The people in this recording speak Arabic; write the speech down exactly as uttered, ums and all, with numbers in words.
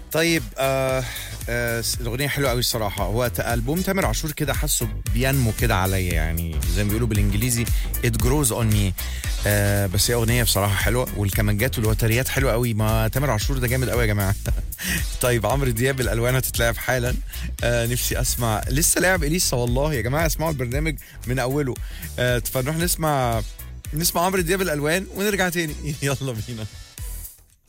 طيب آه آه الاغنيه حلوه قوي الصراحه. هو ت- البوم تامر عاشور كده حاسه بينمو كده عليا، يعني زي ما بيقولوا بالانجليزي it grows on me. آه بس هي اغنيه بصراحه حلوه، والكمانجات والوتريات حلوه قوي. ما تامر عاشور ده جامد قوي يا جماعه. طيب عمرو دياب الالوان هتتلعب حالا. آه نفسي اسمع، لسه لاعب اليسا والله يا جماعه، اسمعوا البرنامج من اوله. آه فنروح نسمع نسمع عمرو دياب الالوان ونرجع تاني. يلا بينا.